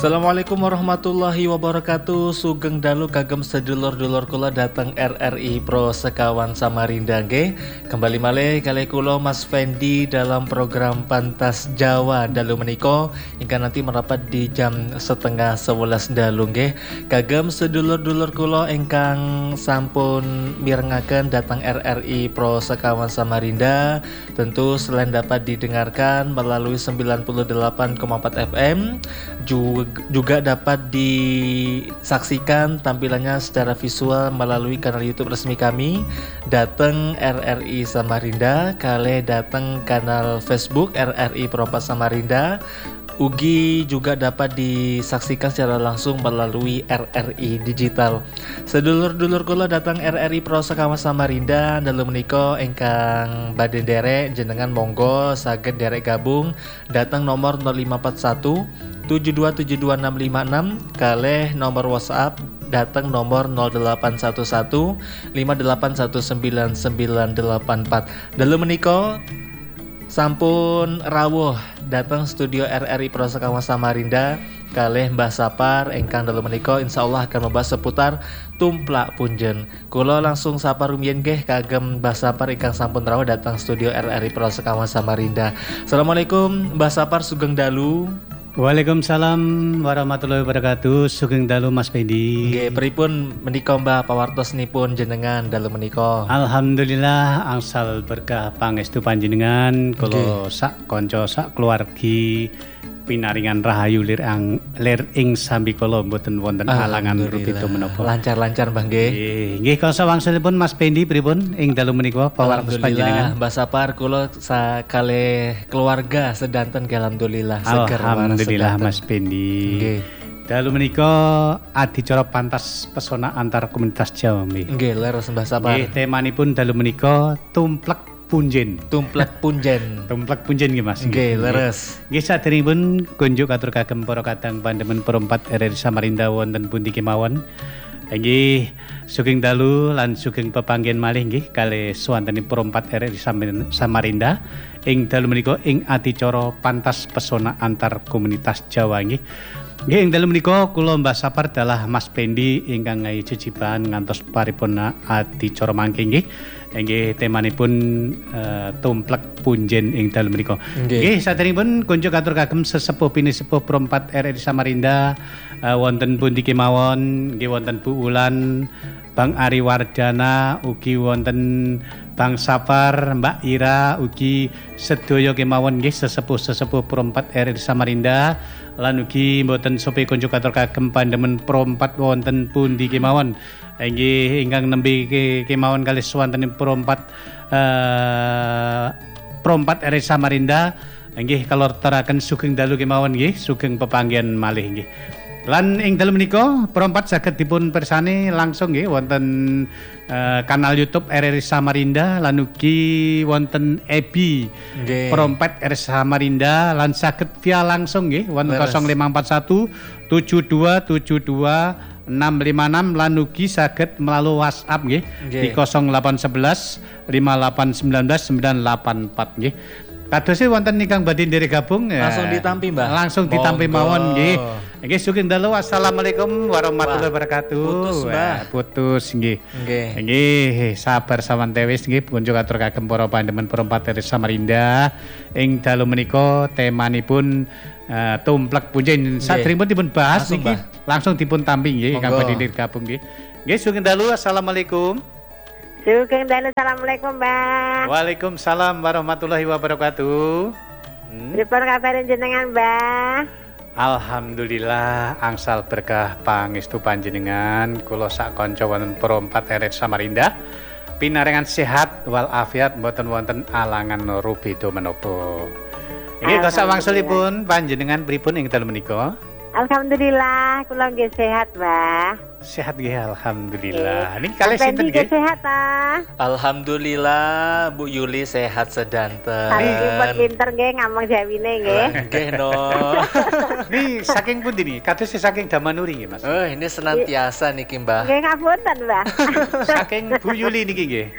Assalamualaikum warahmatullahi wabarakatuh. Sugeng dalu kagem sedulur-dulur kula datang RRI Pro Sekawan Samarinda nggih. Kembali malih kalih kula Mas Fendi dalam program Pantas Jawa dalu menika hingga nanti merapat di jam setengah 11 dalu nggih. Kagem sedulur-dulur kula ingkang sampun mirengaken datang RRI Pro Sekawan Samarinda, tentu selain dapat didengarkan melalui 98,4 FM, juga dapat disaksikan tampilannya secara visual melalui kanal YouTube resmi kami dateng RRI Samarinda, kale dateng kanal Facebook RRI Perompak Samarinda. Ugi juga dapat disaksikan secara langsung melalui RRI Digital. Sedulur-dulur kula datang RRI Pro Sekawan Samarinda dalu menika ingkang badhe derek jenengan monggo saged derek gabung datang nomor 0541 7272656 kalih nomor WhatsApp datang nomor 0811 58199984. Dalu menika sampun rawuh datang studio RRI Pro Sekawan Samarinda kalih Mbah Sapar ingkang dalu menika insyaallah akan membahas seputar tumplak punjen. Kula langsung sapa rumiyin nggih kagem Mbah Sapar ingkang sampun rawuh datang studio RRI Pro Sekawan Samarinda. Assalamualaikum Mbah Sapar, sugeng dalu. Waalaikumsalam warahmatullahi wabarakatuh. Sugeng dalu Mas Fendi. Nggih, pripun menika Mbah pawartosnipun jenengan dalu menika? Alhamdulillah angsal berkah pangestu panjenengan kula sak kanca sak keluargi pinaringan rahayu lir ing sambi kala mboten wonten halangan rupita menapa. Lancar-lancar Mbah nggih. Nggih kasa wangsulipun Mas Fendi pripun ing dalu menika pawartos panjenengan? Mbah Sapar kula sakale keluarga sedanten alhamdulillah seger. Alhamdulillah Mas Fendi. Nggih. Dalu menika adicara pantas pesona antar komunitas Jawa nggih. Nggih, leres Mbah Sapar. Nggih, temanipun dalu menika tumplek punjen. Tumplek punjen. Tumplek punjen nggih Mas. Nggih, leres. Nggih saderengipun kunjuk atur kagem para kadang pandemen perempat RRI Samarinda wonten pundi kemawon. Nggih, sugeng dalu lan sugeng pepanggen malih nggih kalih swantenipun perempat RRI Samarinda ing dalu menika ing adicara pantas pesona antar komunitas Jawa nggih. Nggih ing dalu menika kula Mbah Sapar dalah Mas Fendi ingkang ngayi jejiban ngantos paripurna adicara mangke nggih. Nggih temanipun tumplek punjen ing dalu menika. Nggih saderengipun kunjuk atur kagem sesepuh pinisepuh perempat RRI Samarinda wonten pundi kemawon, nggih wonten Bu Ulan, Bang Ari Wardana, ugi wonten Bang Sapar, Mbak Ira, ugi sedaya kemawon nggih sesepuh-sesepuh perempat RRI Samarinda lan ugi mboten sopi kunjuk atur kagem pandemen perempat wonten pundi kemawon. Nggih ingkang nembe kemawon kalih swantenipun perempat RRI Samarinda nggih kalortaraken sugeng dalu kemawon nggih sugeng pepanggen malih nggih. Lan ing dalu menika perempat saged dipun pirsani langsung nggih wonten kanal YouTube RRI Samarinda lan ugi wonten EBI perempat RRI Samarinda lan saged via langsung nggih wonten 0541 7272 656 lan ugi saged melalui WhatsApp nggih di 0811 5819 984 nggih. Kadose wonten ingkang badhe nderek gabung langsung ditampi Mbah. Langsung ditampi mawon nggih. Nggih sugeng dalu assalamualaikum warahmatullahi wabarakatuh. Putus Mbah. Putus nggih. Nggih sabar sawantewis nggih kunjuk atur kagem para pandemen perempat RRI Samarinda ing dalu menika temanipun tumplek punjen saderengipun dipun bahas niki langsung dipun tampi nggih ingkang badhe gabung nggih. Nggih sugeng dalu assalamualaikum. Sugeng dalu assalamualaikum Mbah. Waalaikumsalam warahmatullahi wabarakatuh. Pripun kabarin jenengan Mbah? Alhamdulillah angsal berkah pangestu panjenengan kula sak kanca wonten perempat RRI Samarinda pinaringan sehat wal afiat mboten wonten alangan rubeda menapa. Nggih kasa wangsulipun panjenengan pripun ing dalem menika? Alhamdulillah kula nggih sehat Mbah. Sehat nggih alhamdulillah. Niki kalih sinten nggih? Sehat ta? Alhamdulillah Bu Yuli sehat sedanten. Sampun pinter nggih ngomong Jawine nggih. Nggih no. Ini saking pundi niki? Kados saking Damanuri nggih Mas. Oh, ini senantiasa niki Mbah. Nggih ngapunten Mbah. Saking Bu Yuli niki nggih.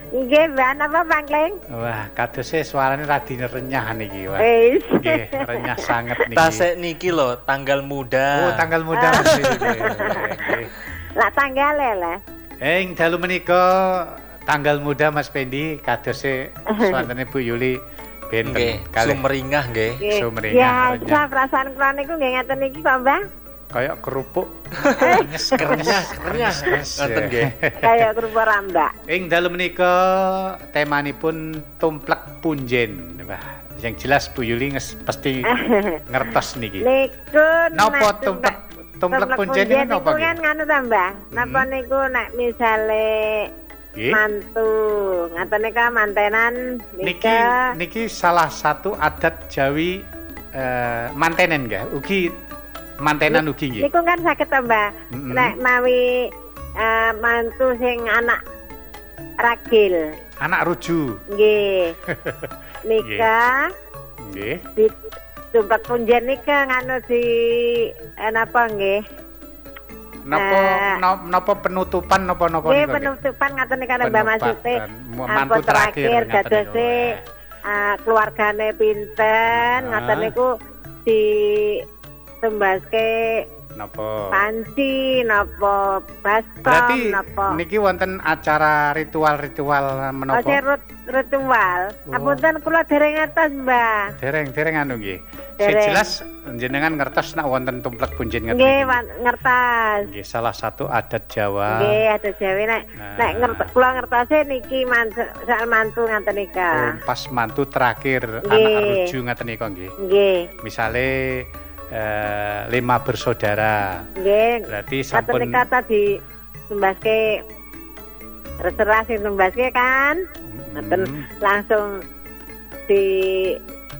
Nggih, Mbah, napa Pangling? Wah, kadose suarane radine renyah niki, wah. Wis. Nggih, renyah sanget niki. Tasek niki lho, tanggal muda. Oh, tanggal muda Mas Fendi. Nggih. Lah tanggale lah. Ing dalu menika tanggal muda Mas Fendi kadose suantene Bu Yuli benten Nggih, kalih sumringah nggih. Nggih. Sumringah, Ya, renyah. saya perasaan kula niku nggih ngaten niki kok, Mbah. kaya kerupuk. Kerenyah, ngoten nggih. Kayak kerupuk rambak. Ing dalu menika temanipun tumplek punjen. Wah, yang jelas Bu Yuli pasti ngertos niki. Niku Napa nek tumplek punjen niku napa niku nggih? kan nganu ta, Mbah. Napa niku nek misale Nggih. mantu, ngaten nika mantenan Niki salah satu adat Jawi mantenen nggih. Ugi mantenan ugi nggih. niku kan saged ta, Mbah. Mm-mm. Nek mawi mantu sing anak ragil. Anak ruju. Nggih. Nika Nggih. di tumplek punjen nika nganu di napa nggih? Napa penutupan napa-napa Nggih, niku nggih? penutupan ngaten nika Mbah Maksude. Mantu terakhir ngaten niku. dadose keluargane pinten ngaten niku di tembaske Napa? panci napa baskom Berarti napa niki wonten acara ritual-ritual menapa? ritual. Oh. Apunten kula dereng ngertos, Mbah. Dereng anu nggih. Sing Dereng. jelas jenengan ngertos nek wonten tumplek punjen ngaten Nggih, iki. ngertos. Nggih, salah satu adat Jawa. Nggih, ada Jawa nek kula ngertose niki sak mantu ngaten nika. Pas mantu terakhir Nggih. anak ruju ngaten nika nggih. Nggih. Misale 5 bersaudara. Nggih. Berarti Ngaten sampun nika tadi tembaske terserah sing tembaske kan. Ngaten langsung di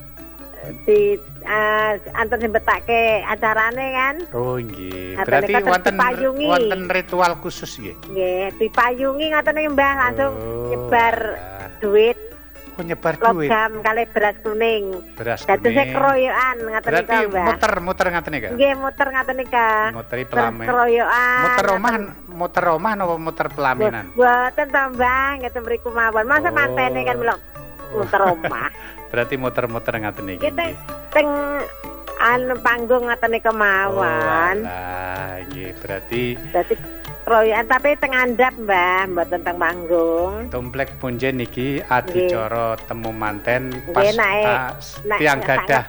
antar sebetake acarane kan. Oh nggih. Ngaten Berarti nika wonten dipayungi. wonten ritual khusus nggih. Nggih, dipayungi ngaten iki Mbah langsung Oh, nyebar alah. duit Oh nyebar duit. logam kali beras kuning. Beras Dadose kuning. keroyokan ngaten Berarti nika Mbah. muter-muter ngaten nika. Nggih, muter ngaten nika. Muteri Terus pelamen. keroyokan. Muter omah napa muter pelaminan? Mboten to Mbah, ngeten mriku mawon. Masa Oh. mantene kan melok muter omah. Berarti muter-muter ngaten niki. Kita teng anu panggung ngaten nika mawon. Lah, nggih berarti Dadi keroyokan tapi teng andhap Mbah, mboten teng panggung. tumplek punjen niki adicara temu manten pas Nggih, nek- tiang nek- gadah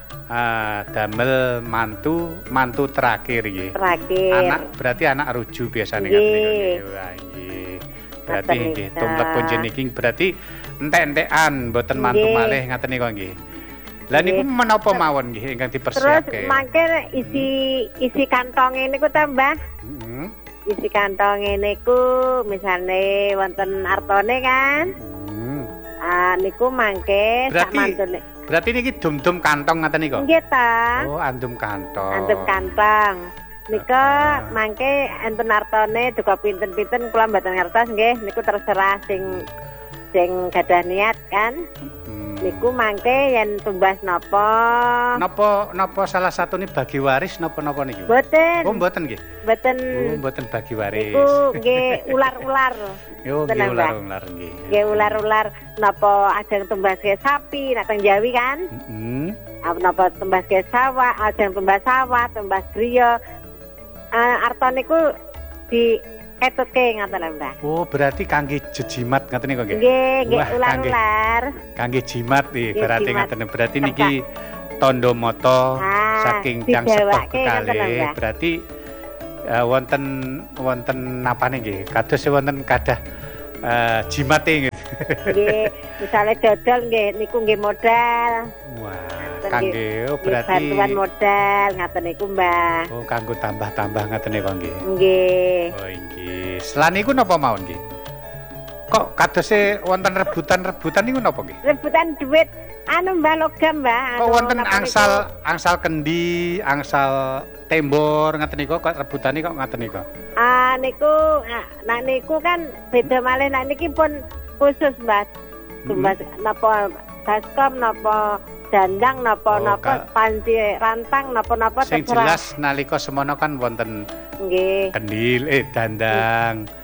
damel mantu terakhir nggih. Terakhir. Anak berarti anak ruju biasanya Nggih. ngaten niku nggih. Wah, nggih. Berarti Ngaten nggih nika. tumplek punjen niki berarti entek-entekan mboten mantu Nggih. malih ngaten niku nggih. Lah niku Nggih. menapa mawon nggih ingkang Terus dipersiapke? mangke isi kantonge niku ta Mbah. Heeh. Isi kantonge niku misale wonten artone kan. Niku mangke sak Berarti- mantune. Berarti niki dum-dum kantong ngaten niku. Nggih ta. Oh, andum kantong. Antep kantong. Nika mangke enten artone duka pinten-pinten kula mboten ngertos nggih niku terserah sing gadah niat kan. Niku mangke yen tumbas napa? Napa salah satu ini bagi waris napa niki? Mboten. Oh, mboten nggih. Mboten. Oh, mboten bagi waris. Niku nggih ular-ular. Oh, nggih tenang, Mbak. ular-ular nggih. Nggih ular-ular napa ajeng tumbaske sapi nek teng Jawi kan? Heeh. Napa tumbaske sawah, ajeng tumbas sawah, tumbas griya. Artone niku di ketutke ngaten lho, Mbah. Oh, berarti kangge jejimat ngaten niku nggih. Nggih, Wah, ular-ular. Kangge jimat nggih, Nggih, berarti jimat. ngaten. Berarti niki tondo moto saking tiyang sepuh dijawake ngaten lho, kekalih. Mbah. Berarti wonten napane nggih? Kados wonten kadah jimate nggih. Nggih, misale dodol nggih niku nggih modal. Wah, Nggih, kangge oh nggih, berarti bantuan modal ngaten niku, Mbah. oh kanggo tambah-tambah ngaten niku nggih. Nggih. Oh nggih. Selan niku napa mawon nggih? Kok kadose wonten rebutan niku napa nggih? Rebutan duit Mbah logam, Mbah. Kok wonten napa angsal kendi, angsal tembor ngaten niku kok rebutane kok ngaten niku. Niku nak niku kan beda malih nak niki pun khusus, Mbah. Tumbas napa baskom napa dandang napa Oh, panci rantang napa Sing terserah. jelas nalika semono kan wonten Nggih. kendil, dandang,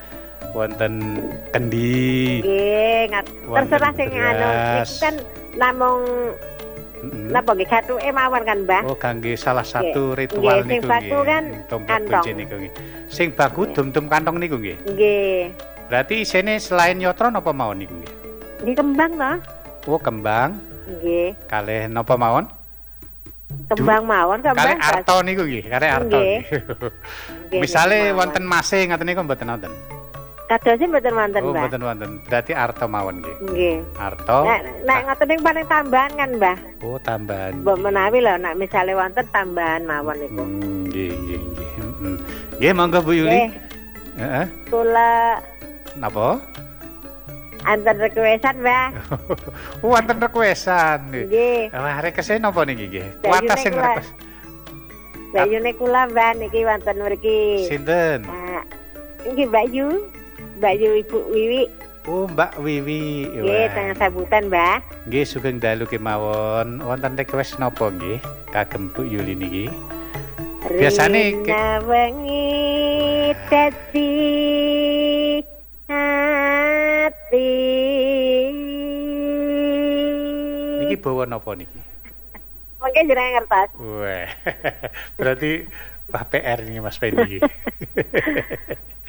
wonten kendi. Nggih, Wonten terserah sing anu. beras. Niku kan namung napa nggih gathuke mawon kan, Mbah. Oh, kangge salah satu Nggih, ritual sing niku baku kan tumplek kantong. kunci niku nggih. Sing baku dum-dum kantong niku nggih. Nggih. Berarti isine selain yatra napa mawon niku nggih? Nggih kembang to? Oh, kembang Nggih. kalih napa mawon? Kembang mawon Kalih kembang. arto niku nggih, kalih arto. Nggih. Nggih. Misale wonten masing ngaten niku mboten wonten. Kadose mboten wonten, Oh, Mbah. mboten wonten. Berarti arto mawon nggih. Nggih. Arto. Nek ngoten niku paling tambahan kan, Mbah. Oh, tambahan. Mbok menawi lho nek misale wonten tambahan mawon niku. Nggih, nggih, nggih. Nggih, monggo Bu Yuli. Nggih, Heeh. kula Napa? anten requestan, Mbah. Wonten requestan. Nggih. Wah, request napa niki nggih? Bayune Kuatas sing kula. request. Bayune kula, Mbah, niki wonten mriki. Sinten? Nggih, Mbak Yu. Mbak Yu Ibu Wiwi. Oh, Mbak Wiwi. Nggih, tengah sambutan, Mbah. Nggih, sugeng dalu kemawon. Wonten request napa nggih? Kagem Bu Yuli niki. Biasane Rina wengi dadi hati. Niki bawa napa niki? Mungkin jenengan ngertos. Wah. Berarti wah PR ini Mas Fendi.